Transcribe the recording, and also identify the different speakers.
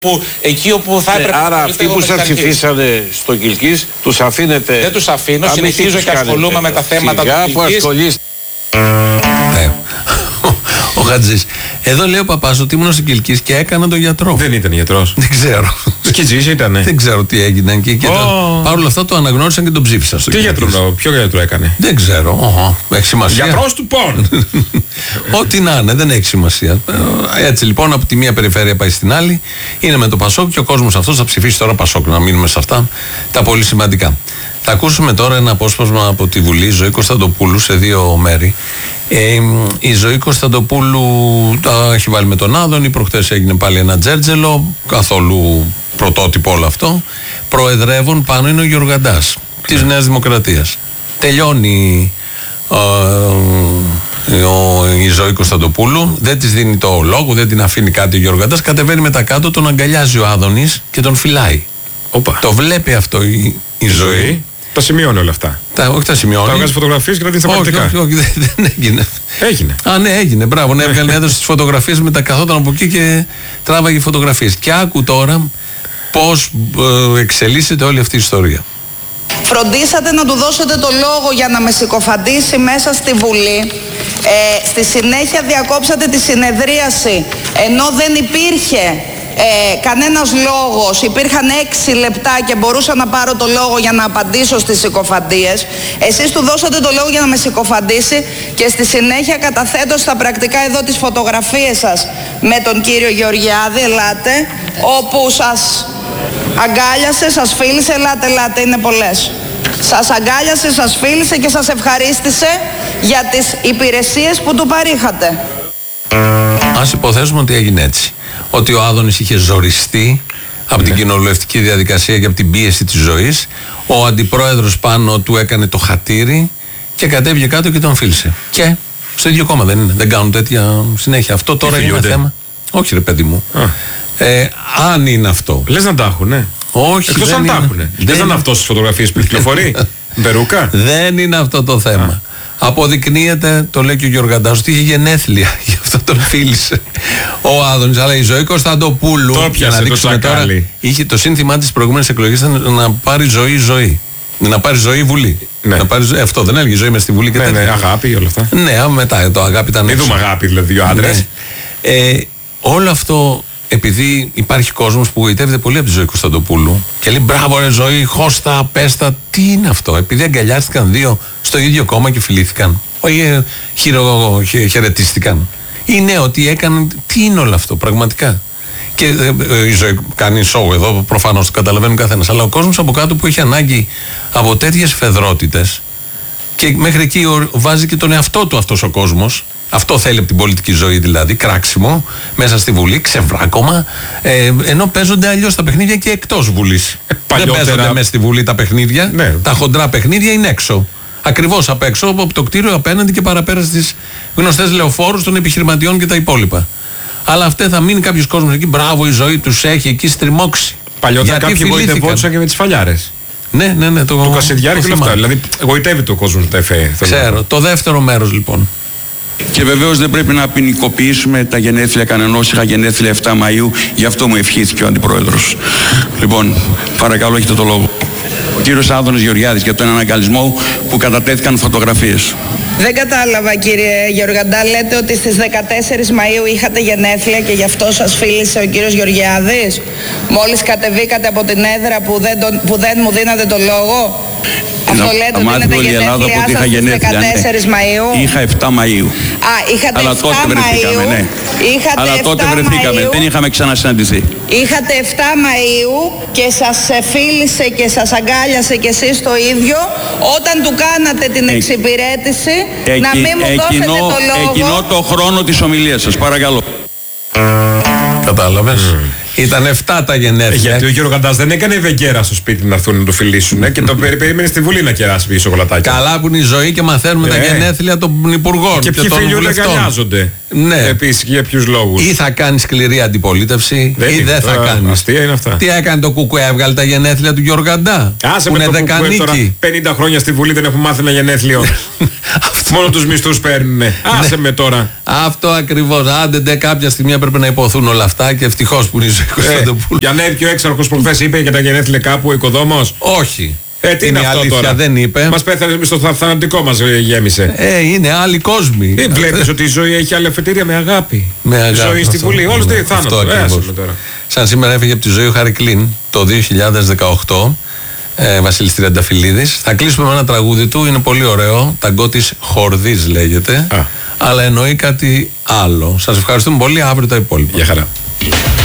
Speaker 1: Που εκεί όπου θα έπρεπε.
Speaker 2: Άρα αυτοί που σας ψηφίσανε στο Κιλκής, τους αφήνετε?
Speaker 1: Δεν τους αφήνω, συνεχίζω και ασχολούμαι με τα θέματα του Κιλκής.
Speaker 3: Ο Χατζής. Εδώ λέει ο παπάς ότι ήμουν στο Κιλκής και έκανα τον γιατρό.
Speaker 4: Δεν ήταν γιατρός.
Speaker 3: Δεν ξέρω.
Speaker 4: Σκιτζής ήτανε.
Speaker 3: Δεν ξέρω τι έγινε εκεί. Παρ' όλα αυτά το αναγνώρισαν και τον ψήφισαν.
Speaker 4: Ποιο γιατρό έκανε?
Speaker 3: Δεν ξέρω. Έχει σημασία.
Speaker 4: Γιατρός του πόν.
Speaker 3: Ό,τι να είναι, δεν έχει σημασία. Έτσι λοιπόν από τη μία περιφέρεια πάει στην άλλη. Είναι με το Πασόκ και ο κόσμος αυτός θα ψηφίσει τώρα Πασόκ. Να μείνουμε σε αυτά τα πολύ σημαντικά. Θα ακούσουμε τώρα ένα απόσπασμα από τη Βουλή Ζωή Κωνσταντοπούλου σε δύο μέρη. Η Ζωή Κωνσταντοπούλου τα έχει βάλει με τον Άδωνη. Προχτές έγινε πάλι ένα τζέρτζελο, καθόλου πρωτότυπο όλο αυτό. Προεδρεύων πάνω είναι ο Γεωργαντάς της Νέας Δημοκρατίας. Τελειώνει η Ζωή Κωνσταντοπούλου, δεν της δίνει το λόγο, δεν την αφήνει κάτι ο Γεωργαντάς. Κατεβαίνει μετά κάτω, τον αγκαλιάζει ο Άδωνης και τον φυλάει. Το βλέπει αυτό η Ζωή.
Speaker 4: Τα σημειώνει όλα αυτά.
Speaker 3: Όχι τα σημειώνει.
Speaker 4: Τα βγάζει φωτογραφίες και τα δίνει στα πρακτικά.
Speaker 3: Όχι, δεν έγινε.
Speaker 4: Έγινε.
Speaker 3: Α, ναι, έγινε. Μπράβο, ναι, έδωσε τις φωτογραφίες, μετά καθόταν από εκεί και τράβαγε φωτογραφίες. Και άκου τώρα πώς εξελίσσεται όλη αυτή η ιστορία.
Speaker 5: Φροντίσατε να του δώσετε το λόγο για να με συκοφαντήσει μέσα στη Βουλή. Στη συνέχεια διακόψατε τη συνεδρίαση ενώ δεν υπήρχε κανένας λόγος, υπήρχαν 6 λεπτά και μπορούσα να πάρω το λόγο για να απαντήσω στις συκοφαντίες. Εσείς του δώσατε το λόγο για να με συκοφαντήσει και στη συνέχεια καταθέτω στα πρακτικά εδώ τις φωτογραφίες σας με τον κύριο Γεωργιάδη, ελάτε, όπου σας αγκάλιασε, σας φίλησε, ελάτε, είναι πολλές. Σας αγκάλιασε, σας φίλησε και σας ευχαρίστησε για τις υπηρεσίες που του παρήχατε.
Speaker 3: Ας υποθέσουμε ότι έγινε έτσι. Ότι ο Άδωνης είχε ζοριστεί από την κοινοβουλευτική διαδικασία και από την πίεση της ζωής. Ο αντιπρόεδρος πάνω του έκανε το χατήρι και κατέβηκε κάτω και τον φίλησε. Και στο ίδιο κόμμα δεν είναι. Δεν κάνουν τέτοια συνέχεια. Αυτό τώρα είναι ένα θέμα. Όχι, ρε παιδί μου. Αν είναι αυτό.
Speaker 4: Λες να τα έχουν, ναι.
Speaker 3: Όχι.
Speaker 4: Εκτός αν τα έχουν. Λες να είναι αυτό στις φωτογραφίες που κυκλοφορεί. Μπερούκα.
Speaker 3: Δεν είναι αυτό το θέμα. Αποδεικνύεται, το λέει και ο Γεωργαντάς, ότι είχε γενέθλια. Γι' αυτό τον φίλησε ο Άδωνης. Αλλά η Ζωή Κωνσταντοπούλου,
Speaker 4: για να δείξουμε τώρα,
Speaker 3: είχε το σύνθημά της προηγούμενης εκλογής ήταν να πάρει ζωή. Να πάρει ζωή Βουλή.
Speaker 4: Ναι.
Speaker 3: Να πάρει, αυτό δεν έλεγε ζωή μες στη Βουλή και τέτοια.
Speaker 4: Ναι, αγάπη όλα αυτά.
Speaker 3: Ναι, μετά το αγάπη ήταν.
Speaker 4: Μην δούμε αγάπη δηλαδή δύο άντρες.
Speaker 3: Ναι. Όλο αυτό, επειδή υπάρχει κόσμος που γοητεύεται πολύ από τη Ζωή Κωνσταντοπούλου και λέει μπράβο ρε Ζωή, χώστα, πέστα, τι είναι αυτό? Επειδή αγκαλιάστηκαν δύο στο ίδιο κόμμα και φιλήθηκαν, όχι χαιρετίστηκαν. Είναι ότι έκαναν, τι είναι όλο αυτό πραγματικά? Και η Ζωή κάνει σοου εδώ, προφανώς το καταλαβαίνουν καθένας, αλλά ο κόσμος από κάτω που έχει ανάγκη από τέτοιες φεδρότητες και μέχρι εκεί βάζει και τον εαυτό του αυτός ο κόσμος. Αυτό θέλει από την πολιτική ζωή, δηλαδή κράξιμο μέσα στη Βουλή, ξεβράκωμα, ενώ παίζονται αλλιώς τα παιχνίδια και εκτός Βουλής. Δεν παίζονται μέσα στη Βουλή τα παιχνίδια, ναι. Τα χοντρά παιχνίδια είναι έξω. Ακριβώς απ' έξω, από το κτίριο απέναντι και παραπέρα στις γνωστές λεωφόρους των επιχειρηματιών και τα υπόλοιπα. Αλλά αυτές θα μείνει κάποιος κόσμος εκεί, μπράβο, η Ζωή τους έχει εκεί στριμώξει.
Speaker 4: Παλιότερα κάποιοι γοητευόντουσαν και με τις φαλιάρες.
Speaker 3: Ναι,
Speaker 4: το Κασιδιάρη και όλα αυτά. Δηλαδή, γοητεύεται ο κόσμος με τα ΕΦΕ.
Speaker 3: Ξέρω. Το δεύτερο μέρος λοιπόν.
Speaker 6: Και βεβαίως δεν πρέπει να ποινικοποιήσουμε τα γενέθλια κανενός. Είχα γενέθλια 7 Μαΐου, γι' αυτό μου ευχήθηκε ο Αντιπρόεδρος. Λοιπόν, παρακαλώ, έχετε το λόγο. Ο κύριος Άδωνης Γεωργιάδης για τον αναγκαλισμό που κατατέθηκαν φωτογραφίες.
Speaker 5: Δεν κατάλαβα, κύριε Γεωργαντά, λέτε ότι στις 14 Μαΐου είχατε γενέθλια και γι' αυτό σας φίλησε ο κύριος Γεωργιάδης? Μόλις κατεβήκατε από την έδρα που δεν μου δίνατε το λόγο? Αυτό λέτε ότι είναι τα γενέθλιά σας στις 14 Μαΐου?
Speaker 6: Είχα 7 Μαΐου.
Speaker 5: Είχατε
Speaker 6: αλλά
Speaker 5: 7
Speaker 6: τότε βρεθήκαμε, ναι.
Speaker 5: Αλλά
Speaker 6: τότε βρεθήκαμε, δεν είχαμε ξανασυναντηθεί.
Speaker 5: Είχατε 7 Μαΐου και σας φίλησε και σας αγκάλιασε και εσείς το ίδιο όταν του κάνατε την εξυπηρέτηση να μην μου δώσετε το λόγο.
Speaker 6: Εκείνο το χρόνο της ομιλίας σας, παρακαλώ.
Speaker 3: Κατάλαβες. Ήταν 7 τα γενέθλια.
Speaker 4: Γιατί ο Γεωργαντάς δεν έκανε βεγγέρα στο σπίτι να έρθουν να το φιλήσουν και το περίμενε στη Βουλή να κεράσει πίσω σοκολατάκια.
Speaker 3: Καλά που είναι η Ζωή και μαθαίνουμε τα γενέθλια των υπουργών
Speaker 4: και ποιοι φίλοι αγκαλιάζονται.
Speaker 3: Ναι.
Speaker 4: Επίσης και για ποιους λόγους.
Speaker 3: Ή θα κάνει σκληρή αντιπολίτευση ή δεν θα κάνει.
Speaker 4: Αστεία είναι αυτά.
Speaker 3: Τι έκανε το Κουκουέ, έβγαλε τα γενέθλια του Γεωργαντά.
Speaker 4: Άσε που με το Κουκουέ τώρα 50 χρόνια στη Βουλή δεν έχουν μάθει ένα γενέθλιο. Μόνο τους μισθούς παίρνουνε. Άσε με τώρα.
Speaker 3: Αυτό ακριβώς. Άντε κάποια στιγμή έπρεπε να υποθούν όλα αυτά και ευτυχώς που είναι η ζωή Κωνσταντοπούλου.
Speaker 4: Για να έρθει ο έξαρχος προχθές είπε για τα γενέθλια κάπου ο οικοδόμος.
Speaker 3: Όχι.
Speaker 4: Τι είναι αυτό
Speaker 3: αλήθεια,
Speaker 4: τώρα.
Speaker 3: δεν είπε.
Speaker 4: Μας πέθανε στο θανατικό μας γέμισε.
Speaker 3: Είναι άλλοι κόσμοι.
Speaker 4: Βλέπεις ότι η ζωή έχει άλλη αφετηρία με αγάπη.
Speaker 3: Με αγάπη.
Speaker 4: Ζωή στη Βουλή. Όλος δεν θάνατο.
Speaker 3: Σαν σήμερα έφυγε από τη ζωή ο Χάρη Κλίν το 2018. Βασίλης Τριανταφυλλίδης. Θα κλείσουμε με ένα τραγούδι του, είναι πολύ ωραίο. Ταγκό της Χορδής λέγεται. Αλλά εννοεί κάτι άλλο. Σας ευχαριστούμε πολύ. Αύριο τα υπόλοιπα.
Speaker 4: Γεια χαρά.